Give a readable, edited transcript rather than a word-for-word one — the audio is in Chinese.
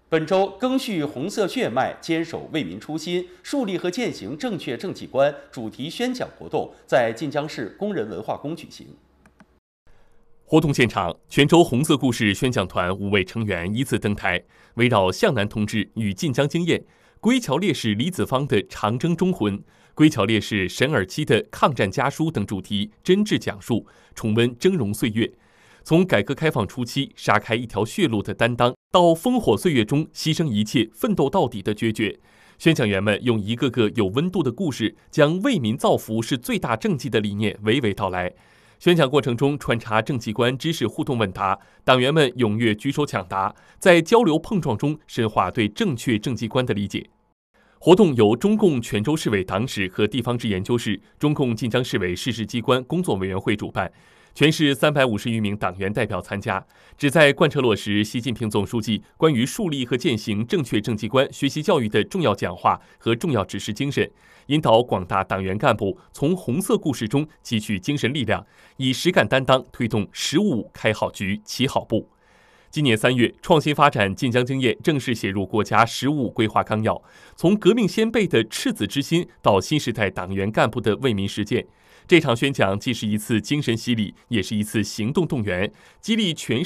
本周赓续红色血脉，坚守为民初心，树立和践行正确政绩观主题宣讲活动在晋江市工人文化宫举行。 活动现场，泉州红色故事宣讲团5位成员依次登台，围绕向南同志与晋江经验、归侨烈士李子芳的长征忠魂、归侨烈士沈尔基的抗战家书等主题真挚讲述，重温峥嵘岁月。从改革开放初期杀开一条血路的担当，到烽火岁月中牺牲一切奋斗到底的决绝，宣讲员们用一个个有温度的故事，将为民造福是最大政绩的理念娓娓道来。宣讲过程中穿插政绩观知识互动问答，党员们踊跃举手抢答，在交流碰撞中深化对正确政绩观的理解。活动由中共泉州市委党史和地方志研究室、中共晋江市委事实机关工作委员会主办，全市350余名党员代表参加，旨在贯彻落实习近平总书记关于树立和践行正确政绩观学习教育的重要讲话和重要指示精神，引导广大党员干部从红色故事中汲取精神力量，以实干担当推动15开好局、起好步。今年3月，创新发展晋江经验正式写入国家15规划纲要，从革命先辈的赤子之心到新时代党员干部的为民实践。这场宣讲既是一次精神洗礼，也是一次行动动员，激励全